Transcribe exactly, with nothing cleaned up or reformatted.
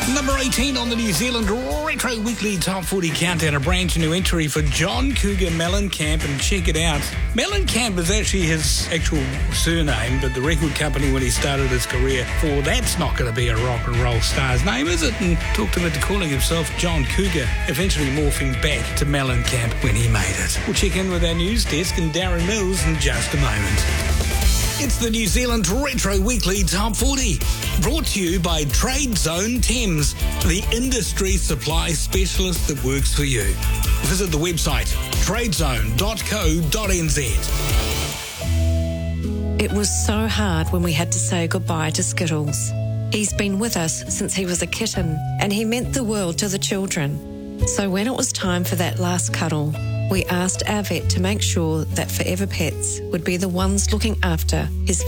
Number eighteen on the New Zealand Retro Weekly Top forty Countdown, a brand new entry for John Cougar Mellencamp, and check it out. Mellencamp is actually his actual surname, but the record company when he started his career thought that's not going to be a rock and roll star's name, is it? And talked him into calling himself John Cougar, eventually morphing back to Mellencamp when he made it. We'll check in with our news desk and Darren Mills in just a moment. It's the New Zealand Retro Weekly Top forty, brought to you by Trade Zone Thames, the industry supply specialist that works for you. Visit the website tradezone dot co dot n z. It was so hard when we had to say goodbye to Skittles. He's been with us since he was a kitten, and he meant the world to the children. So when it was time for that last cuddle, we asked our vet to make sure that Forever Pets would be the ones looking after his